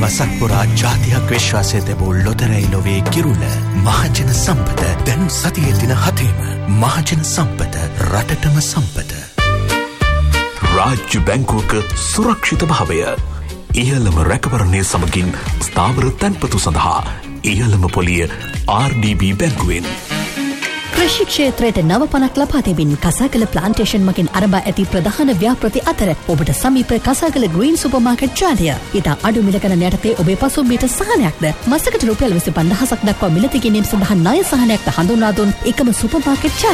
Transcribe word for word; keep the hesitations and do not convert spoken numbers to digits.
මසක්පුරා ජාතියක් විශ්වාසය තිබූ ලොතරැයි ලොවේ කිරුළ මහජන සම්පත දැන් සතියේ දින හතේම මහජන සම්පත රටටම සම්පත. රාජ්‍ය බැංකුවක සුරක්ෂිත භාවය ඉහළම රැකවරණය සමගින් ස්ථාවර තැන්පතු සඳහා ඉහළම පොලිය ආර් ඩී බී බැංකුවෙන්. කෘෂි ක්ෂේත්‍රයට නව පණක් ලබා දෙමින් කසාගල ප්ලාන්ටේෂන් මගින් ආරම්භ ඇති ප්‍රධාන ව්‍යාපෘති අතර ඔබට සමීප කසාගල ග්‍රීන් සුපර්මාකට් ජාලය ඉතා අඩු මිල ගණන් යටතේ ඔබේ පසුම්බියට සහනයක්ද මාසකට රුපියල් විසි පන්දාහක් දක්වා මිලදී ගැනීම සඳහා ණය සහනයක්ද හඳුන්වා දුන් එකම සුපර්මාකට් ජාලය.